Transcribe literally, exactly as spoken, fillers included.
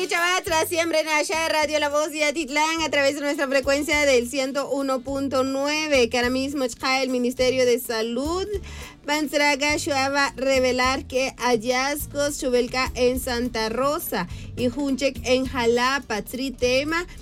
Chavatra, siempre en allá, Radio La Voz de Atitlán, a través de nuestra frecuencia del ciento uno punto nueve, que ahora mismo el Ministerio de Salud Panzraga va a revelar que hallazgos Chubelca en Santa Rosa y Junchek en Jalapa, Tritema,